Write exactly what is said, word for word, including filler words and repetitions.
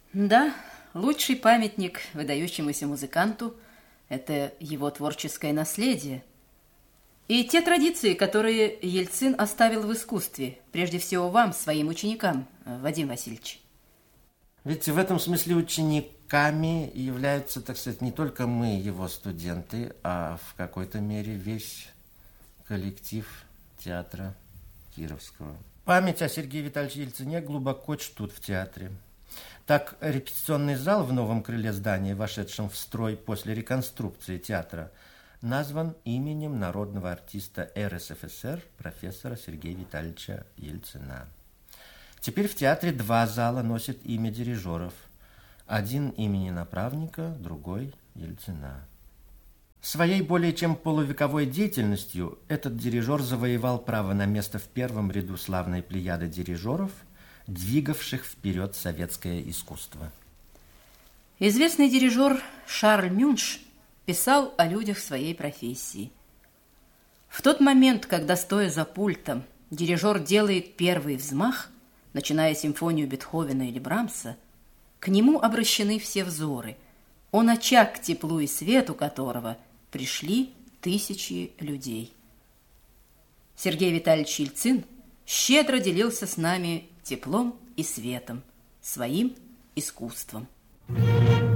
Да, лучший памятник выдающемуся музыканту – это его творческое наследие. И те традиции, которые Ельцин оставил в искусстве, прежде всего вам, своим ученикам, Вадим Васильевич. Ведь в этом смысле учениками являются, так сказать, не только мы, его студенты, а в какой-то мере весь коллектив театра Кировского. Память о Сергее Витальевиче Ельцине глубоко чтут в театре. Так, репетиционный зал в новом крыле здания, вошедшем в строй после реконструкции театра, назван именем народного артиста эр эс эф эс эр профессора Сергея Витальевича Ельцина. Теперь в театре два зала носят имя дирижеров. Один имени Направника, другой Ельцина. Своей более чем полувековой деятельностью этот дирижер завоевал право на место в первом ряду славной плеяды дирижеров, двигавших вперед советское искусство. Известный дирижер Шарль Мюнш писал о людях своей профессии. В тот момент, когда, стоя за пультом, дирижер делает первый взмах, начиная симфонию Бетховена или Брамса, к нему обращены все взоры. Он очаг к теплу и свету которого пришли тысячи людей. Сергей Витальевич Ельцин щедро делился с нами теплом и светом, своим искусством.